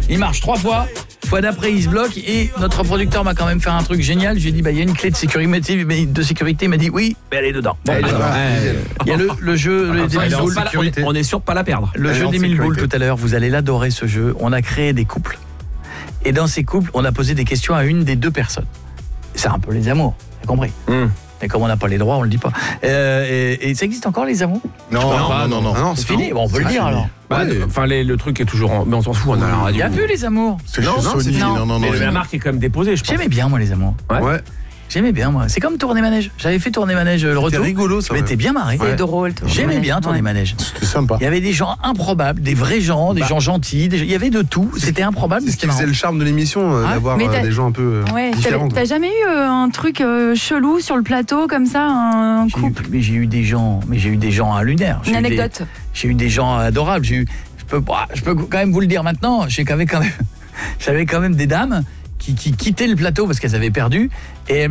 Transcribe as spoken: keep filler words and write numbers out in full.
Il marche trois fois. Fois d'après, il se bloque et notre producteur m'a quand même fait un truc génial. Je lui ai dit, bah, il y a une clé de sécurité, de sécurité. Il m'a dit, oui, mais elle est dedans. Bon, elle est dedans. Il y a le, le jeu, le enfin, Devil's Bowl. Pas, on, est, on est sûr de pas la perdre. Le elle jeu Devil's Bowl tout à l'heure, vous allez l'adorer ce jeu. On a créé des couples. Et dans ces couples, on a posé des questions à une des deux personnes. C'est un peu les amours, t'as compris mm. Et comme on n'a pas les droits, on le dit pas. Euh, et, et ça existe encore les amours? Non, non, pas, non, non, non. C'est fini, bon, on peut le dire alors. Bah, ouais. Enfin, les, le truc est toujours... En... Mais on s'en fout, on a la radio. Il n'y a plus les amours. C'est non, non, c'est non, non, non, mais non, la marque est quand même déposée, je pense. J'aimais bien, moi, les amours. Ouais. ouais. J'aimais bien, moi. C'est comme tourner manège. J'avais fait tourner manège le retour. C'était rigolo, ça. Mais t'es bien marré. C'est drôle. J'aimais bien tourner manège. C'était sympa. Il y avait des gens improbables, des vrais gens, des bah. gens gentils. Des... Il y avait de tout. C'était improbable. C'est ce qui faisait le charme de l'émission, euh, ah, d'avoir euh, des gens un peu euh, ouais, différents. T'as jamais eu euh, un truc euh, chelou sur le plateau comme ça, un couple? Mais j'ai eu des gens, mais j'ai eu des gens lunaires. Une anecdote. J'ai eu des gens adorables. J'ai eu, je peux, je peux quand même vous le dire maintenant. J'ai quand même, j'avais quand même des dames qui, qui quittaient le plateau parce qu'elles avaient perdu et